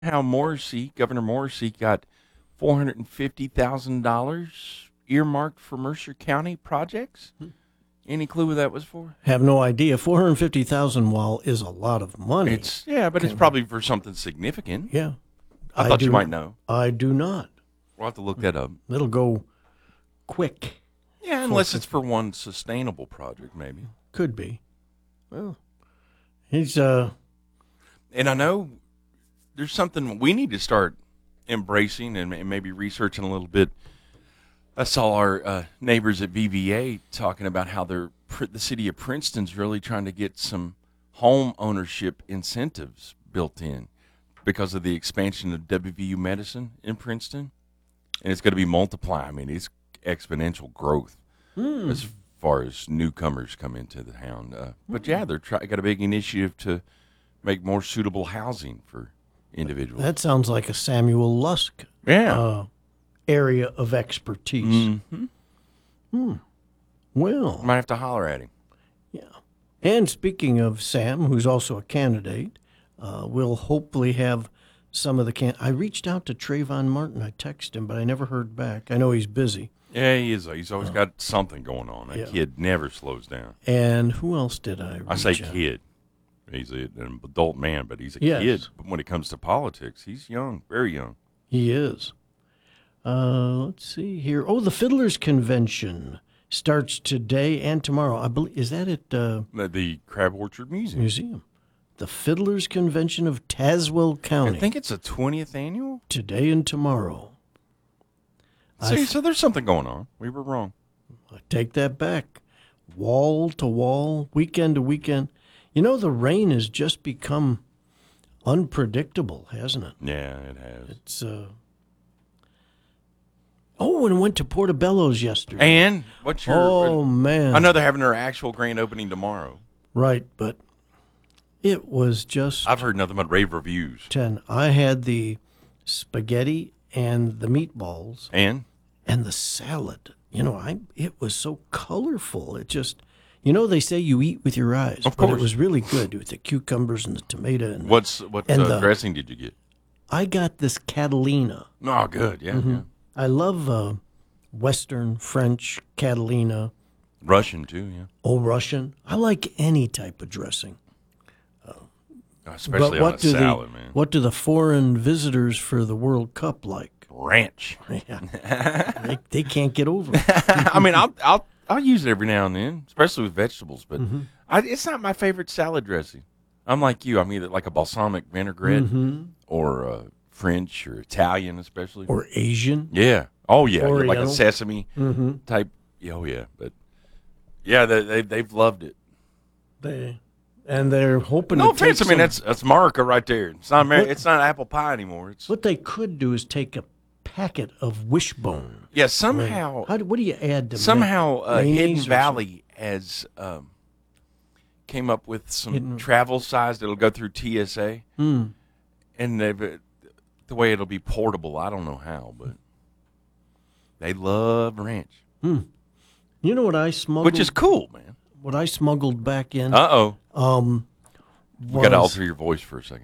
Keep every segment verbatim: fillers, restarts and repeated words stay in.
how Morrissey, Governor Morrissey, got four hundred and fifty thousand dollars earmarked for Mercer County projects? Any clue what that was for? Have no idea. Four hundred fifty thousand, while is a lot of money. It's yeah, but it's probably for something significant. Yeah. I thought do, you might know. I do not. We'll have to look that up. It'll go quick. Yeah, unless it's for one sustainable project, maybe. Could be. Well, he's uh. And I know there's something we need to start embracing and maybe researching a little bit. I saw our uh, neighbors at V V A talking about how they're the city of Princeton's really trying to get some home ownership incentives built in because of the expansion of W V U medicine in Princeton, and it's going to be multiplying. I mean, it's exponential growth mm. as far as newcomers come into the town. Uh, but yeah, they're try- got a big initiative to make more suitable housing for individuals. That sounds like a Samuel Lusk yeah. uh, area of expertise. Mm-hmm. Hmm. Well, might have to holler at him. Yeah. And speaking of Sam, who's also a candidate, uh, we'll hopefully have some of the can. I reached out to Trayvon Martin. I texted him, but I never heard back. I know he's busy. Yeah, he is. He's always uh, got something going on. That yeah. kid never slows down. And who else did I reach I say out? kid. He's a, an adult man, but he's a yes. kid. But when it comes to politics, he's young, very young. He is. Uh, let's see here. Oh, the Fiddlers Convention starts today and tomorrow. I believe is that at uh, the, the Crab Orchard Museum. Museum. The Fiddlers Convention of Tazewell County. I think it's the twentieth annual. Today and tomorrow. See, so there's something going on. We were wrong. I take that back. Wall to wall, weekend to weekend. You know, the rain has just become unpredictable, hasn't it? Yeah, it has. It's uh. Oh, and went to Portobello's yesterday. And what's your? Oh man! I know they're having their actual grand opening tomorrow. Right, but it was just. I've heard nothing but rave reviews. Ten. I had the spaghetti and the meatballs and and the salad. You know, I it was so colorful. It just, you know, they say you eat with your eyes. Of but course, it was really good with the cucumbers and the tomato. And what's what and uh, the, dressing did you get? I got this Catalina. Oh, good. Yeah, mm-hmm. yeah. I love uh, Western, French, Catalina. Russian, too, yeah. Oh, Russian. I like any type of dressing. Uh, Especially but what on a do salad, the, man. What do the foreign visitors for the World Cup like? Ranch. Yeah. they, they can't get over it. I mean, I'll, I'll, I'll use it every now and then, especially with vegetables, but mm-hmm. I, it's not my favorite salad dressing. I'm like you. I'm either like a balsamic vinaigrette mm-hmm. or uh, French or Italian, especially. Or Asian. Yeah. Oh, yeah. Oriental. Like a sesame mm-hmm. type. Oh, yeah. But, yeah, they, they, they've loved it. They And they're hoping no to offense. take I mean, some, that's that's America right there. It's not Ameri- It's not apple pie anymore. It's What they could do is take a packet of Wishbone. Yeah, somehow. How do, what do you add to Somehow uh, Hidden mayonnaise or Valley has um, came up with some Hidden- travel size that'll go through T S A. Mm. And they've, uh, the way it'll be portable, I don't know how, but they love ranch. Mm. You know what I smuggled? Which is cool, man. What I smuggled back in. Uh-oh. Um, we got to alter your voice for a second.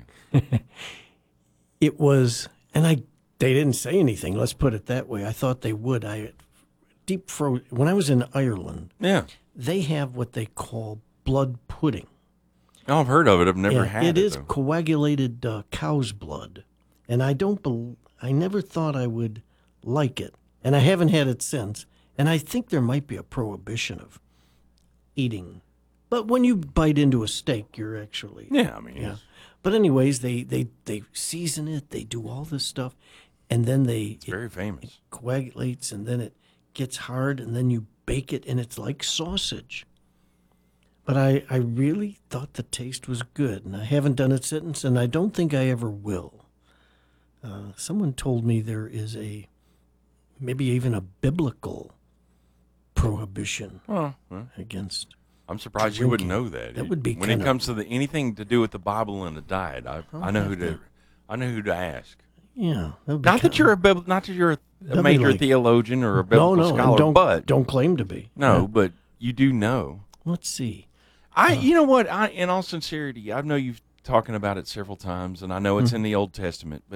It was, and I they didn't say anything. Let's put it that way. I thought they would. I deep froze when I was in Ireland. Yeah, they have what they call blood pudding. Oh, I've heard of it. I've never yeah, had it. It is though. coagulated uh, cow's blood, and I don't. Be, I never thought I would like it, and I haven't had it since. And I think there might be a prohibition of eating, but when you bite into a steak, you're actually yeah. I mean, yeah. But anyways, they, they, they season it, they do all this stuff, and then they it's very famous. It coagulates, and then it gets hard, and then you bake it, and it's like sausage. But I, I really thought the taste was good, and I haven't done it since, and I don't think I ever will. Uh, someone told me there is a, maybe even a biblical prohibition oh, well. against. I'm surprised drinking. You wouldn't know that. That would be when kinda, it comes to the, anything to do with the Bible and the diet. I I'll I know who have to to- I know who to ask. Yeah, that would be Not that kinda- you're a bib- not that you're a, a That'd be major like- theologian or a no, biblical no, and scholar, don't but don't claim to be. no, Yeah. but you do know. Let's see. I you know what? I in all sincerity, I know you've talking about it several times, and I know it's in the Old Testament,